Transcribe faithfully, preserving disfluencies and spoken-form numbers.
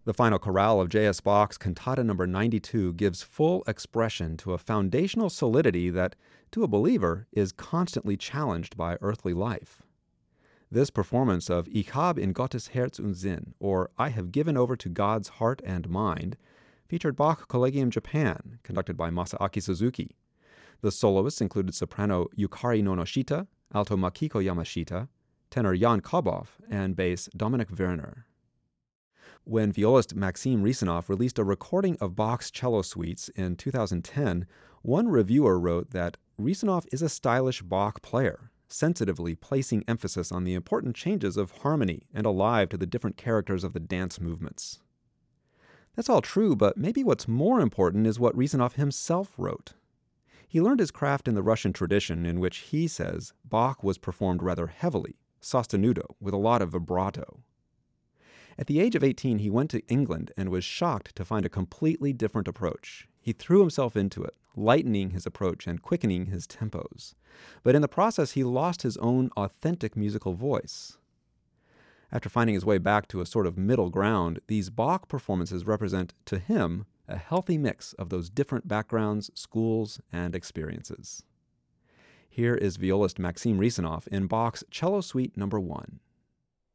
The final chorale of J S. Bach's Cantata number ninety-two gives full expression to a foundational solidity that, to a believer, is constantly challenged by earthly life. This performance of Ich hab in Gottes Herz und Sinn, or I have given over to God's heart and mind, featured Bach Collegium Japan, conducted by Masaaki Suzuki. The soloists included soprano Yukari Nonoshita, alto Makiko Yamashita, tenor Jan Kobov, and bass Dominik Werner. When violist Maxim Risanov released a recording of Bach's cello suites in two thousand ten, one reviewer wrote that Risanov is a stylish Bach player, sensitively placing emphasis on the important changes of harmony and alive to the different characters of the dance movements. That's all true, but maybe what's more important is what Risanov himself wrote. He learned his craft in the Russian tradition, in which he says Bach was performed rather heavily, sostenuto, with a lot of vibrato. At the age of eighteen, he went to England and was shocked to find a completely different approach. He threw himself into it, lightening his approach and quickening his tempos. But in the process, he lost his own authentic musical voice. After finding his way back to a sort of middle ground, these Bach performances represent, to him, a healthy mix of those different backgrounds, schools, and experiences. Here is violist Maxim Risanov in Bach's Cello Suite number one.